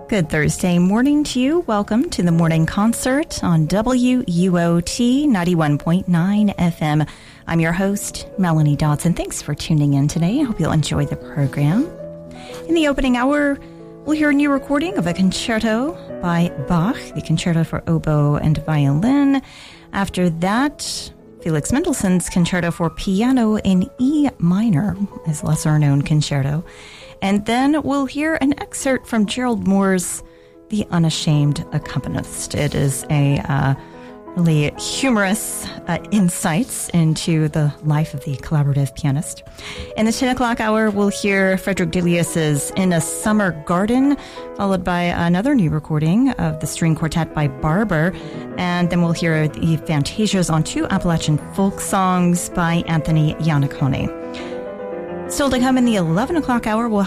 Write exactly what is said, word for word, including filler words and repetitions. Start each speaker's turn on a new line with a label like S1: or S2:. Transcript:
S1: Good Thursday morning to you. Welcome to the morning concert on W U O T ninety-one point nine F M. I'm your host, Melanie Dodson. Thanks for tuning in today. I hope you'll enjoy the program. In the opening hour, we'll hear a new recording of a concerto by Bach, the Concerto for Oboe and Violin. After that, Felix Mendelssohn's Concerto for Piano in E minor, his lesser-known concerto. And then we'll hear an excerpt from Gerald Moore's The Unashamed Accompanist. It is a uh, really humorous uh, insights into the life of the collaborative pianist. In the ten o'clock hour, we'll hear Frederick Delius's In a Summer Garden, followed by another new recording of the string quartet by Barber. And then we'll hear the Fantasias on Two Appalachian Folk Songs by Anthony Iannicone. Still to come in the eleven o'clock hour, we'll